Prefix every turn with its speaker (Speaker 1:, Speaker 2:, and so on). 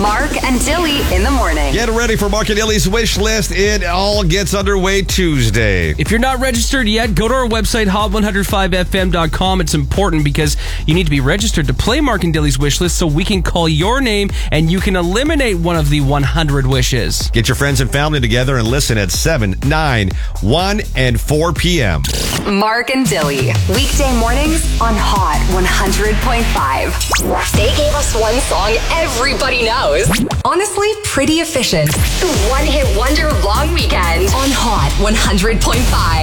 Speaker 1: Mark and Dilly in the morning.
Speaker 2: Get ready for Mark and Dilly's wish list. It all gets underway Tuesday.
Speaker 3: If you're not registered yet, go to our website, hot105fm.com. It's important because you need to be registered to play Mark and Dilly's wish list so we can call your name and you can eliminate one of the 100 wishes.
Speaker 2: Get your friends and family together and listen at 7, 9, 1, and 4 p.m.
Speaker 1: Mark and Dilly. Weekday mornings on Hot 100.5. They gave us one song everybody knows. Honestly, pretty efficient. The one-hit wonder long weekend on Hot 100.5.